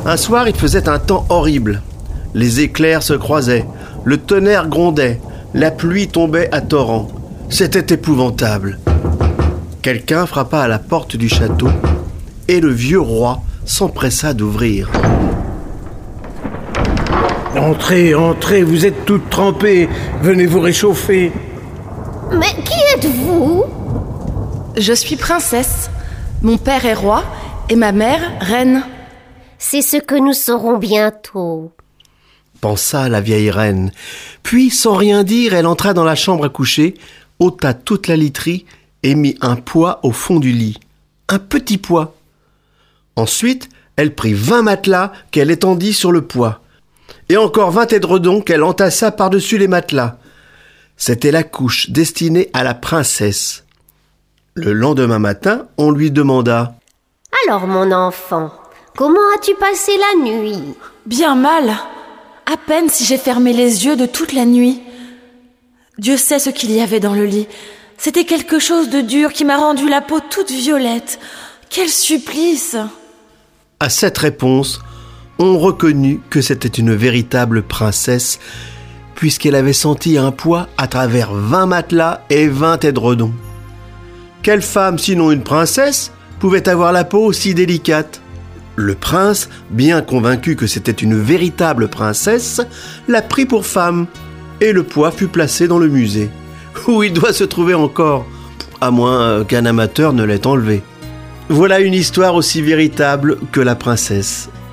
Un soir, il faisait un temps horrible. Les éclairs se croisaient, le tonnerre grondait, la pluie tombait à torrents. C'était épouvantable. Quelqu'un frappa à la porte du château et le vieux roi s'empressa d'ouvrir. « Entrez, entrez, vous êtes toutes trempées. Venez vous réchauffer. » « Mais qui êtes-vous » ? « Je suis princesse. Mon père est roi et ma mère reine. » »« C'est ce que nous saurons bientôt. » pensa la vieille reine. Puis, sans rien dire, elle entra dans la chambre à coucher, ôta toute la literie et mit un poids au fond du lit. Un petit poids. Ensuite, elle prit 20 matelas qu'elle étendit sur le poids. Et encore 20 édredons qu'elle entassa par-dessus les matelas. C'était la couche destinée à la princesse. Le lendemain matin, on lui demanda « Alors, mon enfant, comment as-tu passé la nuit ?»« Bien mal. À peine si j'ai fermé les yeux de toute la nuit. Dieu sait ce qu'il y avait dans le lit. C'était quelque chose de dur qui m'a rendu la peau toute violette. Quel supplice !» À cette réponse, on reconnut que c'était une véritable princesse, puisqu'elle avait senti un poids à travers 20 matelas et 20 édredons. Quelle femme, sinon une princesse, pouvait avoir la peau aussi délicate ? Le prince, bien convaincu que c'était une véritable princesse, la prit pour femme, et le poids fut placé dans le musée, où il doit se trouver encore, à moins qu'un amateur ne l'ait enlevé. Voilà une histoire aussi véritable que la princesse.